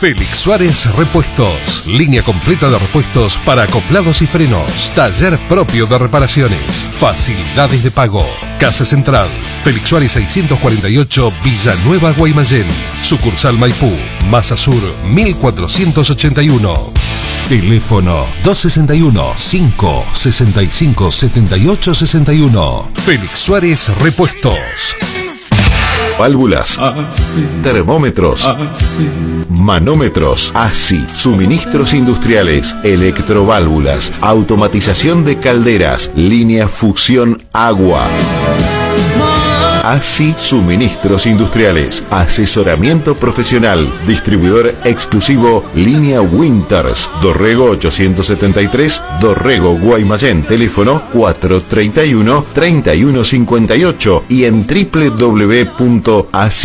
Félix Suárez Repuestos. Línea completa de repuestos para acoplados y frenos. Taller propio de reparaciones. Facilidades de pago. Casa Central. Félix Suárez 648, Villanueva, Guaymallén. Sucursal Maipú. Masa Sur 1481. Teléfono 261-565-7861. Félix Suárez Repuestos. Válvulas, termómetros, manómetros, ASI, suministros industriales, electroválvulas, automatización de calderas, línea fusión agua. ASI Suministros Industriales, asesoramiento profesional, distribuidor exclusivo, línea Winters, Dorrego 873, Dorrego, Guaymallén, teléfono 431-3158 y en www.asi